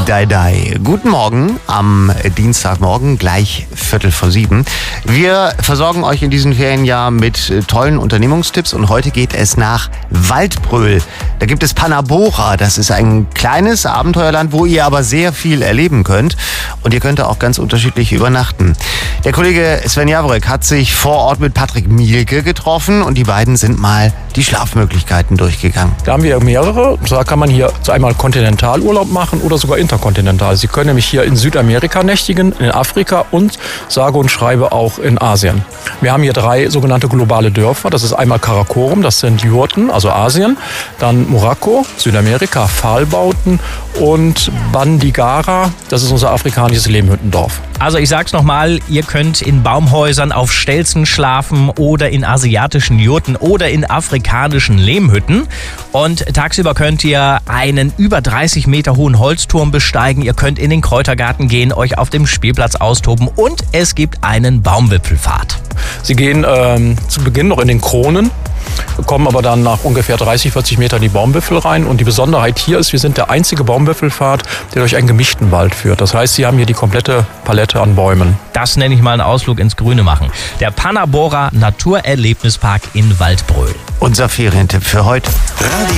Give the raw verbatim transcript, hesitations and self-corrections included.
Dai Dai. Guten Morgen am Dienstagmorgen, gleich Viertel vor sieben. Wir versorgen euch in diesem Ferienjahr mit tollen Unternehmungstipps und heute geht es nach Waldbröl. Da gibt es Panabora, das ist ein kleines Abenteuerland, wo ihr aber sehr viel erleben könnt und ihr könnt da auch ganz unterschiedlich übernachten. Der Kollege Sven Jaworek hat sich vor Ort mit Patrick Mielke getroffen und die beiden sind mal die Schlafmöglichkeiten durchgegangen. Da haben wir mehrere. Da kann man hier einmal Kontinentalurlaub machen oder sogar interkontinental. Sie können nämlich hier in Südamerika nächtigen, in Afrika und sage und schreibe auch in Asien. Wir haben hier drei sogenannte globale Dörfer. Das ist einmal Karakorum, das sind Jurten, also Asien. Dann Morocco, Südamerika, Pfahlbauten und Bandigara, das ist unser afrikanisches Lehmhüttendorf. Also ich sag's nochmal, ihr könnt in Baumhäusern auf Stelzen schlafen oder in asiatischen Jurten oder in afrikanischen Lehmhütten. Und tagsüber könnt ihr einen über dreißig Meter hohen Holzturm besteigen. Ihr könnt in den Kräutergarten gehen, euch auf dem Spielplatz austoben und es gibt einen Baumwipfelpfad. Sie gehen ähm, zu Beginn noch in den Kronen, kommen aber dann nach ungefähr dreißig, vierzig Meter in die Baumwipfel rein. Und die Besonderheit hier ist, wir sind der einzige Baumwipfelpfad, der durch einen gemischten Wald führt. Das heißt, Sie haben hier die komplette Palette an Bäumen. Das nenne ich mal einen Ausflug ins Grüne machen. Der Panabora Naturerlebnispark in Waldbröl. Unser Ferientipp für heute.